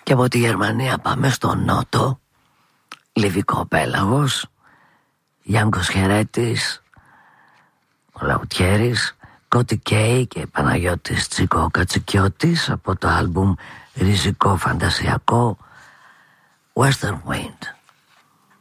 Και από τη Γερμανία πάμε στο νότο, Λιβικό πέλαγος, Γιάνκος Χερέτης, ο Λαουτιέρης, Κώτη Κέι και Παναγιώτης Τσίκο Κατσικιώτης από το άλμπουμ ριζικό φαντασιακό Western Wind.